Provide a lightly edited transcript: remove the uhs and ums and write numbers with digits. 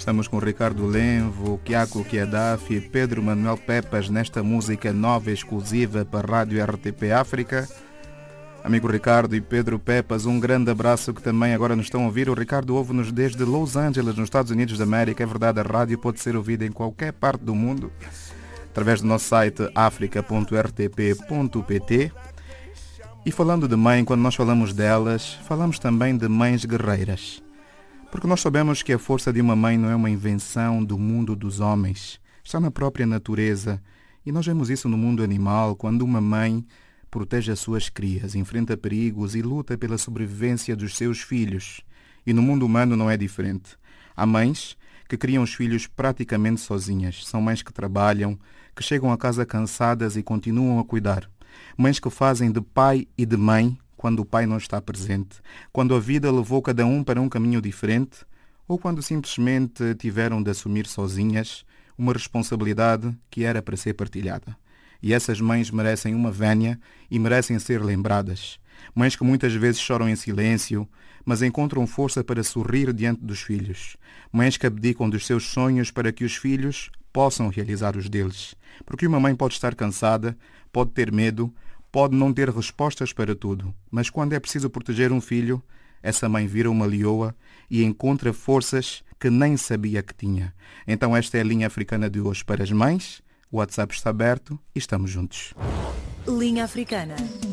Estamos com Ricardo Lenvo, Quiaco Kiadafi e Pedro Manuel Pepas nesta música nova exclusiva para a Rádio RTP África. Amigo Ricardo e Pedro Pepas, um grande abraço que também agora nos estão a ouvir. O Ricardo ouve-nos desde Los Angeles, nos Estados Unidos da América. É verdade, a rádio pode ser ouvida em qualquer parte do mundo, através do nosso site africa.rtp.pt. E falando de mãe, quando nós falamos delas, falamos também de mães guerreiras. Porque nós sabemos que a força de uma mãe não é uma invenção do mundo dos homens. Está na própria natureza. E nós vemos isso no mundo animal, quando uma mãe protege as suas crias, enfrenta perigos e luta pela sobrevivência dos seus filhos. E no mundo humano não é diferente. Há mães que criam os filhos praticamente sozinhas. São mães que trabalham, que chegam a casa cansadas e continuam a cuidar. Mães que fazem de pai e de mãe quando o pai não está presente, quando a vida levou cada um para um caminho diferente, ou quando simplesmente tiveram de assumir sozinhas uma responsabilidade que era para ser partilhada. E essas mães merecem uma vénia e merecem ser lembradas. Mães que muitas vezes choram em silêncio, mas encontram força para sorrir diante dos filhos. Mães que abdicam dos seus sonhos para que os filhos possam realizar os deles. Porque uma mãe pode estar cansada, pode ter medo, pode não ter respostas para tudo, mas quando é preciso proteger um filho, essa mãe vira uma leoa e encontra forças que nem sabia que tinha. Então esta é a Linha Africana de hoje para as mães. O WhatsApp está aberto e estamos juntos. Linha Africana.